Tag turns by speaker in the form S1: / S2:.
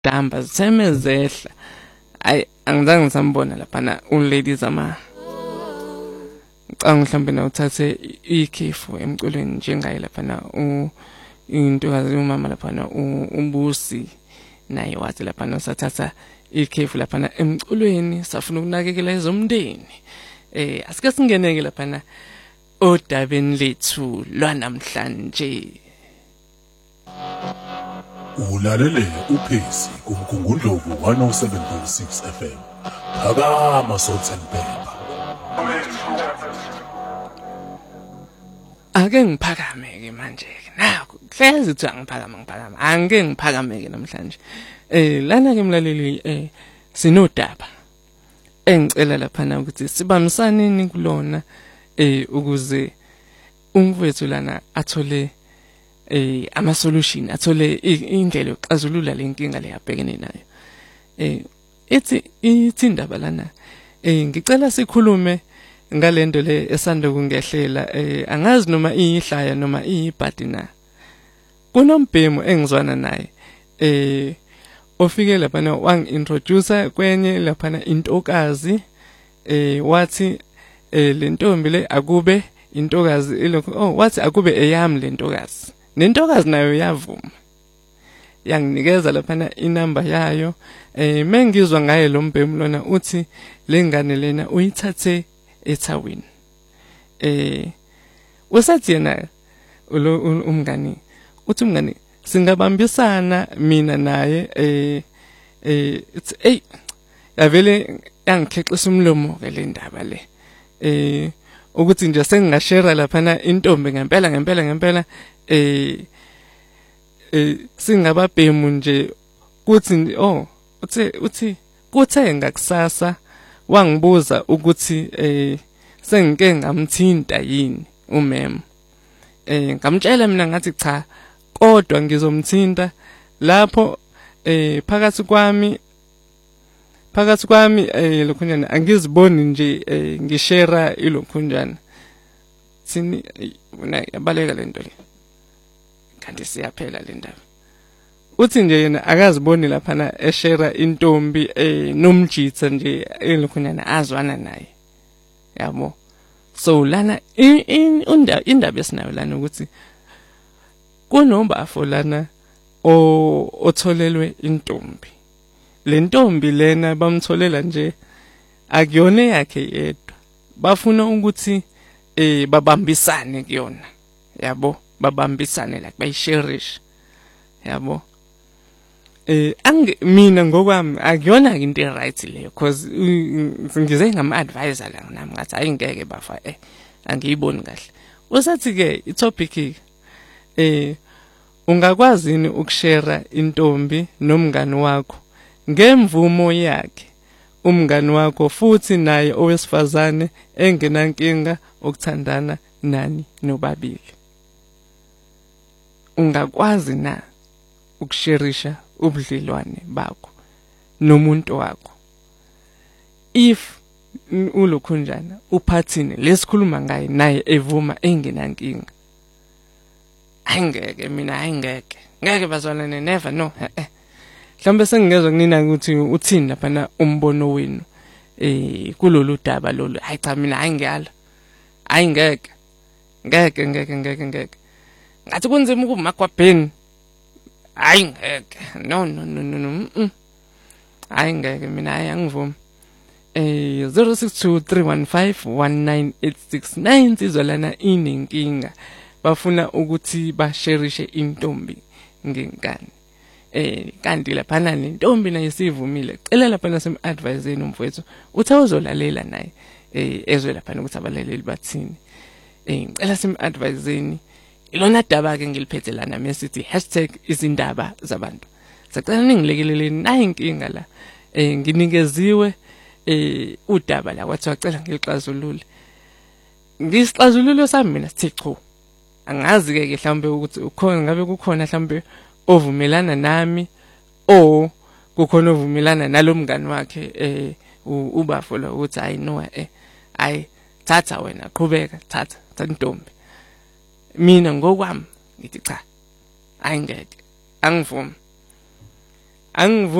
S1: ziyadamba zitheme zehla ayi angizange ngisambona lapha na ladies ngicanga mhlambe na uthathe ikhefu emculweni njengaye lapha na intokazi umama lapha na umbusi naye wathi lapha na sathatha ikhefu lapha na emculweni safuna ukunakekela ezomndeni asike singeneke lapha na odabeni lethu lwanamhlanje.
S2: Ulalele uPhesi kumgungundlovu 107.6 FM. Phakama Salt and Pepper.
S1: Ake ngiphakame ke manje ke naku hlezi uthi ngiphakama angeke ngiphakame ke namhlanje. Lana ke mlaleli sinodaba engicela lapha na ukuthi sibamsaneni kulona ukuze umfowethu lana athole ama solution athole indlela yokuxazulula lenkinga leyabhekene nayo. Ithi indaba lana ngicela sikhulume ngalento le esanda kungehlela angazi noma iyihlaya noma iyibhadi na. Kunombhemu engizwana naye ofike lapha na wangintroduce kwenye lapha na intokazi wathi lentombi le akube intokazi ilokho wathi akube eyami lentokazi nentokazi nayo yavuma yanginikeza lapha na inamba yayo mengizwa ngaye lo mbhemu lona uthi lengane lena uyithathe eThawini usathi yena umngani uthi umngani singabambisana mina naye it's yavele yangikhexisa umlomo ke le ndaba le ukuthi nje sengingashare lapha na intombi ngempela singababhemu nje kuthi uthi kuthe ngakusasa wangibuza ukuthi sengike ngamthinta yini umem ngamtshela mina ngathi cha kodwa ngizomthinta lapho phakathi kwami lokhunjana angiziboni nje ngishare ilokhunjana sini una yabaleka lento le kanti siyaphela le ndaba uthi nje yena akaziboni lapha na eshare intombi nomjitha nje elokhunjana azwana naye yabo. So lana indaba esinayo lana ukuthi kunombafo lana otholelwe intombi. Le ntombi lena bamtholela nje akuyona yakhe yedwa. Bafuna ukuthi babambisane kuyona. Yabo, babambisane like bayisherish. Yabo. Mina ngokwami akuyona into eright leyo because ngize ngama advisor la nami ngathi ayingeke bafa angiyiboni kahle. Usathi ke itopic ungakwazi yini ukushare intombi nomngani wakho ngemvumo yakhe umngani wakho futhi naye owesifazane engenankinga ukuthandana nani nobabili. Ungakwazi na ukusherisha ubudlelwane bakho nomuntu wakho if ulokhunjana uphathini lesikhuluma ngaye naye evuma engenankinga? Angeke mina angeke ngeke bazalane never no. Mhlambe sengingezwe kunina ukuthi uthini lapha na umbono wenu kulolu daba lolu. Hayi cha mina ayingiyala ayingeke ngeke ngathi kunzima ukumagwabheni ayingeke no ayingeke mina ayangivumi. 0623151986 izolana inenkinga bafuna ukuthi basherishe intombi ngenkani kanti lapha nentombi naye sivumile cela lapha nasemadviseni umfowethu uthi uzolalela naye ezwe lapha ukuthi abalaleli bathini ngicela simadviseni ilona daba ke ngiliphethe lana mesithi #izindaba zabantu. Sacela ningilekeleleni nayi inkinga la nginikeziwe udaba la wathi wacela ngilixazulule. Ngisixazululo sami mina sithi chu angazi ke mhlambe ukuthi ukhona ngabe kukhona mhlambe ovumelana nami kukhona ovumelana nalomngani wakhe ubafo la ukuthi I know ayi thatha wena qhubeka thatha intombi. Mina ngokwami ngithi cha ayingeke angivumi angivu